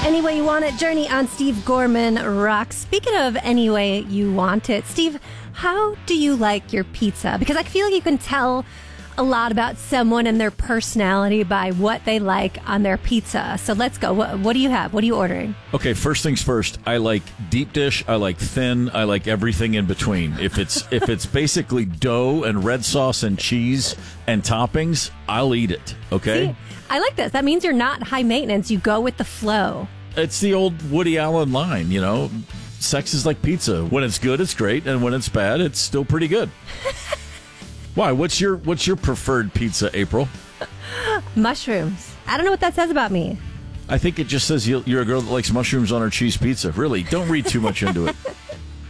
Any Way You Want It Journey on Steve Gorman rocks. Speaking of Any Way You Want It, Steve, how do you like your pizza? Because I feel like you can tell a lot about someone and their personality by what they like on their pizza. So let's go. What do you have? What are you ordering? Okay, first things first. I like deep dish. I like thin. I like everything in between. If it's basically dough and red sauce and cheese and toppings, I'll eat it. Okay? See, I like this. That means you're not high maintenance. You go with the flow. It's the old Woody Allen line, you know. Sex is like pizza. When it's good, it's great, and when it's bad, it's still pretty good. Why? What's your preferred pizza, April? Mushrooms. I don't know what that says about me. I think it just says you're a girl that likes mushrooms on her cheese pizza. Really, don't read too much into it.